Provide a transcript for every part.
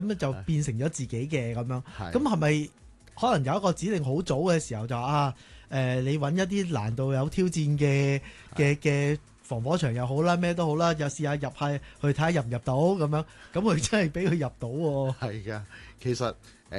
咁就變成咗自己嘅咁樣。咁係咪可能有一個指令好早嘅時候就你揾一啲難度有挑戰嘅防火牆又好啦，咩都好啦，又試下入去睇下入唔入到咁樣，咁佢真係俾佢入到喎。 係㗎，其實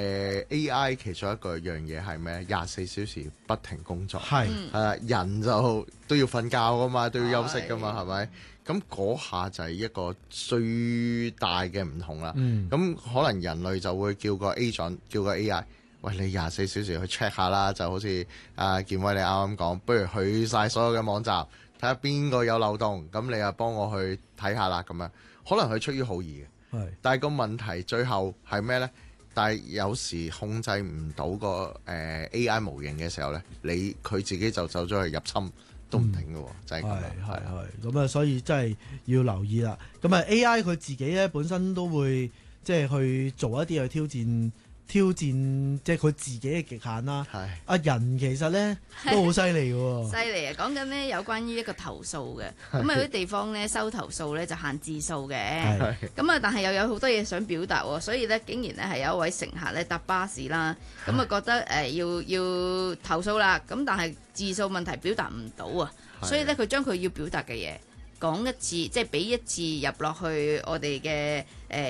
AI 其中一個樣嘢係咩？24小時不停工作，係啦，人就都要瞓覺㗎嘛，都要休息㗎嘛，係咪？咁嗰下就係一個最大嘅唔同啦。咁可能人類就會叫個 agent，叫個 AI，喂，你24小時去 check 下啦，就好似建威你啱啱講，不如去晒所有嘅網站，睇下邊個有漏洞，咁你又幫我去睇下啦，咁樣可能佢出於好意嘅，但係個問題最後係咩呢？但係有時控制唔到個AI 模型嘅時候呢，佢自己就走咗去入侵都唔定嘅喎，就係咁樣。 係咁啊，所以真係要留意啦。咁啊 AI 佢自己咧本身都會即係去做一啲去挑戰即係佢自己嘅極限啦。人其實咧都好犀利嘅喎。 犀利啊！講緊呢有關於一個投訴嘅，咁有啲地方咧收投訴咧就限字數嘅，咁啊但係又有好多嘢想表達喎，所以咧竟然咧係有一位乘客咧搭巴士啦，咁啊覺得要投訴啦，咁但係字數問題表達唔到啊，所以咧佢將佢要表達嘅嘢講一次，即係俾一次入落去我哋嘅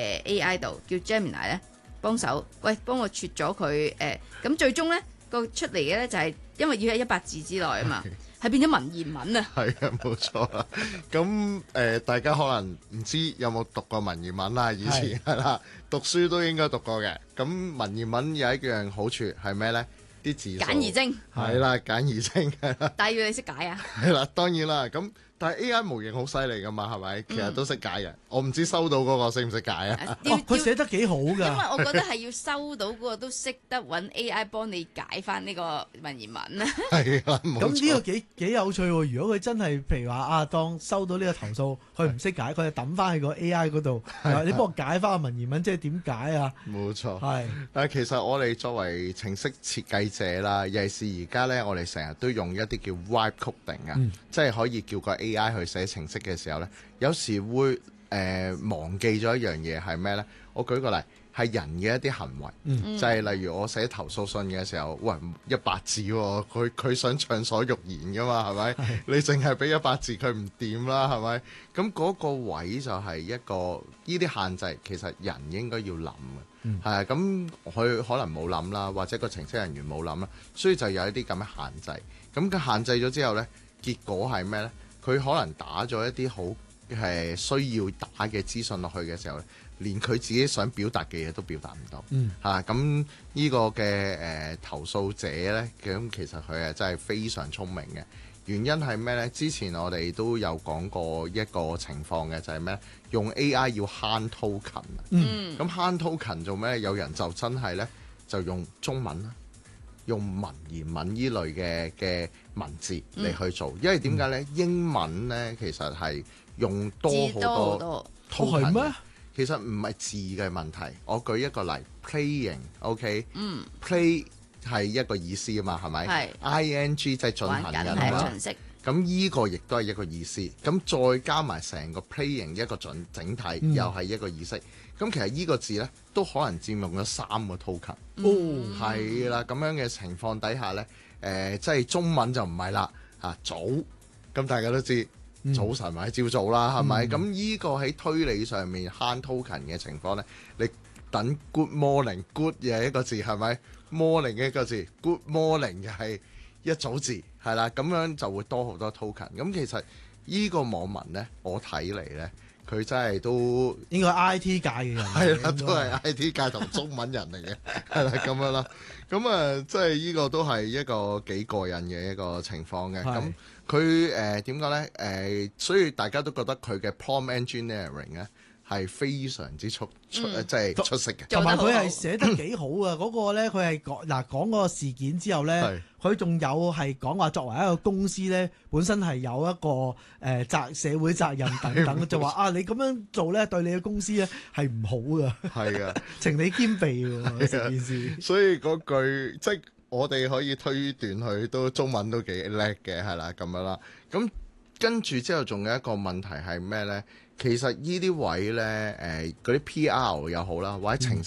AI 度，叫 Gemini 咧幫手，喂幫我撮咗佢咁最終咧個出嚟嘅咧就係因為要喺100字之內啊嘛，係變咗文言文啊。係啊，冇錯啦。咁大家可能唔知有冇讀過文言文啦，以前係啦，讀書都應該讀過嘅。咁文言文有一樣好處係咩咧？啲字數簡而精。 係啦，簡而精。 但係要你識解啊。 係啦，當然啦。咁但係 AI 模型好犀利噶嘛，係咪？其實都識解嘅。我唔知收到嗰個識唔識解啊？ 佢寫得幾好㗎。因為我覺得係要收到嗰個都識得揾 AI 幫你解翻呢個文言文啊。係啊， 咁呢個幾有趣喎！如果佢真係譬如話當收到呢個投訴，佢唔識解，佢就抌翻去個 AI 嗰度，你幫我解翻個文言文，即係點解啊？ 冇錯。係。但係其實我哋作為程式設計者啦，尤其是而家咧，我哋成日都用一啲叫 vibe coding 啊，即係可以叫個 AI 去寫程式嘅時候咧，有時會忘記咗一樣嘢係咩咧？我舉個例，係人嘅一啲行為，就係例如我寫投訴信嘅時候，喂100字喎，佢想暢所欲言噶嘛，係咪？你淨係俾100字佢唔掂啦，係咪？咁嗰個位就係一個呢啲限制，其實人應該要諗嘅，係啊。咁佢可能冇諗啦，或者個程式人員冇諗啦，所以就有一啲咁嘅限制。咁佢限制咗之後咧，結果係咩咧？佢可能打咗一啲好需要打嘅資訊落去嘅時候咧，連佢自己想表達嘅嘢都表達唔到。咁呢個嘅投訴者咧，咁其實佢係真係非常聰明嘅。原因係咩咧？之前我哋都有講過一個情況嘅，就係咩？用 AI 要慳 token。咁慳 token 做咩？有人就真係咧就用中文啦，用文言文呢類嘅文字嚟去做，因為點解咧？英文咧其實係用多好多 token 係咩？其實唔係字嘅問題。我舉一個例 ，playing，OK，play 係一個意思啊嘛，係咪？係 ing 即係進行緊啊嘛。咁依個亦都係一個意思。咁再加埋成個 playing 一個整體，又係一個意思。咁其實呢個字咧都可能佔用咗3個 token。係啦，咁樣嘅情況底下咧，即係中文就唔係啦。早，咁大家都知早晨咪照早啦，係咪？咁呢個喺推理上面慳 token 嘅情況咧，你等 good morning，good 又係一個字，係咪 morning 嘅一個字 ，good morning 又係一組字，係啦，咁樣就會多好多 token。咁其實呢個網民咧，我睇嚟咧，佢真係都應該 IT 界嘅人， 係啦，都係 IT 界同中文人嚟嘅，係啦咁樣啦。咁即係呢個都係一個幾過癮嘅一個情況嘅。咁佢點講咧？所以大家都覺得佢嘅 prompt engineering 咧係非常之即係出色嘅， 同埋佢係寫得幾好啊！嗰個咧，佢係講嗰個事件之後咧，佢仲有係講話作為一個公司咧，本身係有一個社會責任等等，就話你咁樣做咧，對你嘅公司咧係唔好噶。係啊，情理兼備喎成件事。 所以嗰句即係我哋可以推斷佢都中文都幾叻嘅，係啦咁樣啦。咁跟住之後仲有一個問題係咩咧？其實呢啲位咧，嗰啲 PR 又好啦，或者程式